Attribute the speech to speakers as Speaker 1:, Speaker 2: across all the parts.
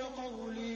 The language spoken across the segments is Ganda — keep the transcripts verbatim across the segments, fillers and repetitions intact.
Speaker 1: بقولي.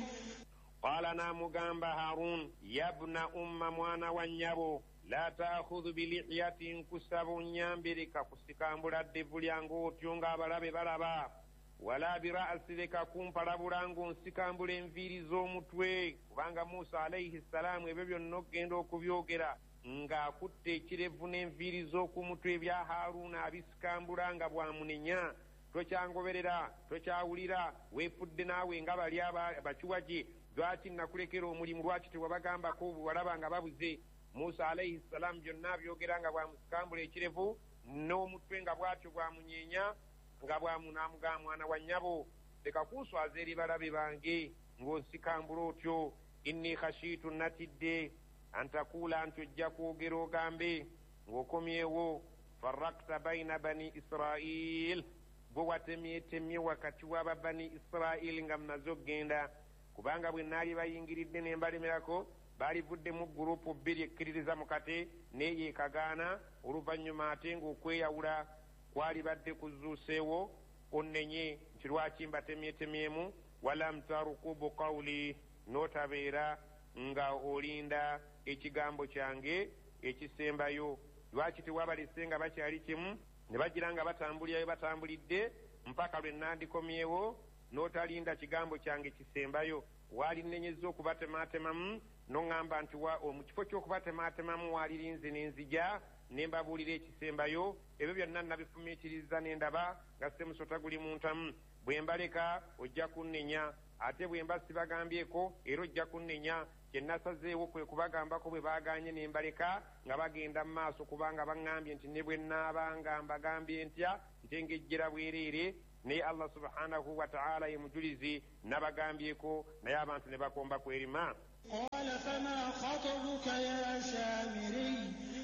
Speaker 2: قال نامغامبا هارون يا ابن أم موانا وانيابو لا تأخذ بلحية كسب نيامبرك كسكامبرا دفليانغو تيونغا بلابي بلابا ولا برأسك كومبرا برانغو نسكامبرا انفيري زومتوي kubanga Musa alayhi salamu ebyo byonna okugenda okubyogera nga akutte ekirevu n'enviiri z'oku mutwe ebya Haruuna abisikambula nga bwamunenya. Tokyangoberera, tokyawulira, weefudde naawe nga bali abakiwagi. Lwaki nakulekera omulimu, lwaki tewabagambako walaba nga babuze? Musa alayhi salamu byonna byogera nga bwamusikambula ekirevu n'omutwe nga bwatyo bwamunyenya nga bwamunaamuga mwana wa nnyabo, leka kunswaza eri balabe bange ng'onsikambula otyo. Inni khashiitu natidde antakuula nti ojja kwogera ogambe ng'okomyewo farrakta baina bani Israil, bwe watemyetemye wakati w'aba bani Israil nga mmaze okgenda. Kubanga bwe naali bayingiridde ne mbalemerako baalivuddemu gurupu bbiri ekkiririza mu kate neeyo ekagaana. Oluvannyuma ate ng'okweyawula kwali badde kuzuuseewo onnenye nti lwaki mbatemyetemyemu. Walam tarukubu qawli, n'otabeera nga olinda ekigambo kyange ekisembayo. Lwaki tewabalese nga bakyali kimu ne bagira nga batambulirayo batambulidde mpaka lwe nandikomyewo n'otalinda kigambo kyange kisembayo? Waalinenyezza okubatematemamu n'oŋŋamba nti mu kifo ky'okubatematemamu waalirinze n'enzija ne mbabuulira ekisembayo. Ebyo byonna nabifumiitiriza ne ndaba nga semusota guli mu ntamu. Bwe mbaleka ojja kunnenya, ate bwe mba sibagambyeko era ojja kunnenya. Kye nasazeewo kwe kubagambako bwe baaganye ne mbaleka nga bagenda mu maaso, kubanga baŋŋambye nti ne bwe nnaabanga mbagambye ntya ntengejjera bwereere. Naye Allah subhanahu wa ta'ala ye mujulizi, nabagambyeko naye abantu ne bakomba kwerima.
Speaker 1: Qala fama khatabuka ya Samiri,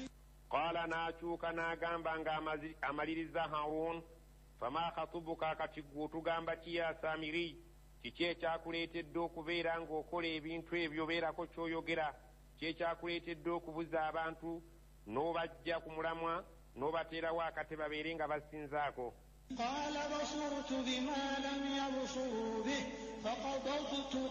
Speaker 2: qala n'akyuka n'agamba nga amaliriza Harun, fama khatubuka, kati gwe otugamba ki ya Samiri? Kiki ekyakuleetedde okubeera ng'okola ebintu ebyo? Beerako ky'oyogera. Ki ekyakuleetedde okubuza abantu n'obajja ku mulamwa n'obateerawo akate babeere nga basinzaako?
Speaker 1: قال بصرت بما لم يبصروا به فقبضت